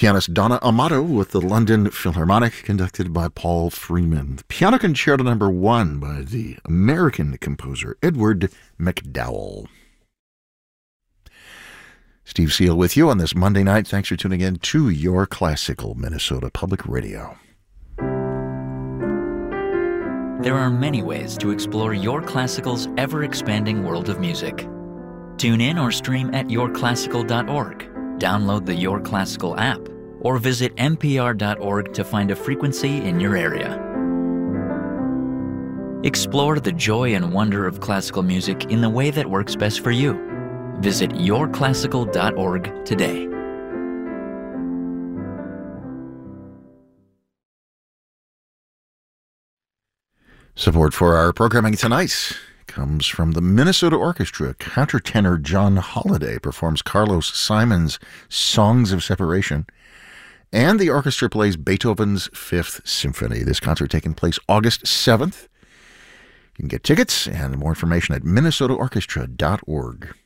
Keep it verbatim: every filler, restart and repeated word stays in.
pianist Donna Amato with the London Philharmonic, conducted by Paul Freeman. Piano Concerto Number One by the American composer Edward MacDowell. Steve Seal with you on this Monday night. Thanks for tuning in to Your Classical Minnesota Public Radio. There are many ways to explore Your Classical's ever-expanding world of music. Tune in or stream at your classical dot org. Download the Your Classical app, or visit n p r dot org to find a frequency in your area. Explore the joy and wonder of classical music in the way that works best for you. Visit your classical dot org today. Support for our programming tonight comes from the Minnesota Orchestra. Countertenor John Holliday performs Carlos Simon's Songs of Separation, and the orchestra plays Beethoven's Fifth Symphony. This concert taking place August seventh. You can get tickets and more information at minnesota orchestra dot org.